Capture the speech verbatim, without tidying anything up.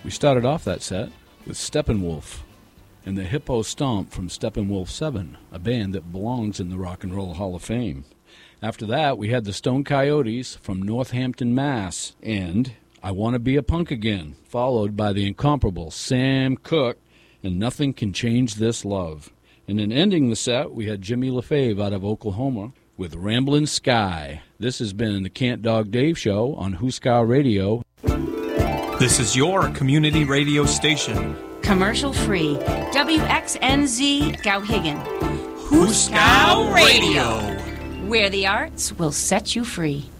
We started off that set with Steppenwolf and the Hippo Stomp from Steppenwolf seven, a band that belongs in the Rock and Roll Hall of Fame. After that, we had the Stone Coyotes from Northampton, Mass, and I Want to Be a Punk Again, followed by the incomparable Sam Cooke and Nothing Can Change This Love. And then ending the set, we had Jimmy LaFave out of Oklahoma with Ramblin' Sky. This has been the Cant Dog Dave Show on Huskar Radio. This is your community radio station. Commercial free. W X N Z Skowhegan. Huskar Radio. Where the arts will set you free.